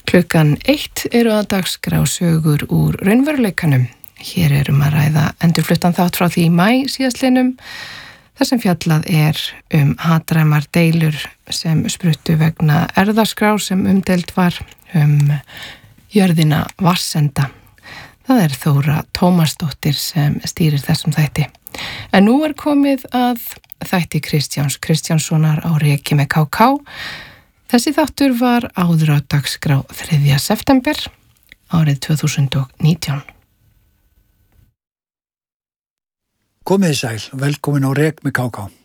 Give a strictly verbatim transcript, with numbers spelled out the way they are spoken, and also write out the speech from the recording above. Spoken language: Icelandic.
Klukkan eitt eru að dagskrá sögur úr raunveruleikanum. Hér erum að ræða endurfluttan þátt frá því í maí síðastliðnum, þar sem fjallað er um hatrammar deilur sem spruttu vegna erfðaskrár sem umdeild var um jörðina Vatnsenda. Það er Þóra Tómasdóttir sem stýrir þessum þætti. En nú er komið að þætti Kristjáns Kristjánssonar á Reki með ká ká. Þessi þáttur var áður á dagskrá þriðja september árið tvö þúsund og nítján. Komið sæl, velkomin á Rek með ká ká.